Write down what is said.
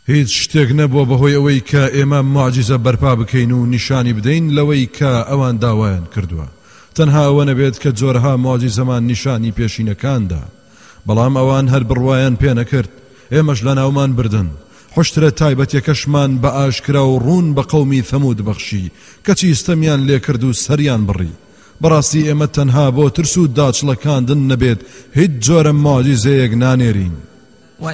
هیچ شتێک نەبووە بەهۆی ئەوەی کە ئێمە معجزە بەرپا بکەین و نیشانی بدەین لەوەی کە ئەوان داوایان کردووە. تەنها ئەوە نەبێت کە جۆرەها معجزەمان نیشانی پێشینەکاندا، بەڵام ئەوان هەر بڕوایان پێ نەکرد، ئێمەش لە ناومان بردن. حشترە تایبەتیەکەشمان بە ئاشکرا و ڕوون بە قەومی ثەمود بەخشی کە چیستەمیان لێ کرد و سەریان بڕی. بەڕاستی ئێمە تەنها بۆ ترس و داچڵەکاندن نەبێت هیچ جۆرە معجزەیەک نانێرین.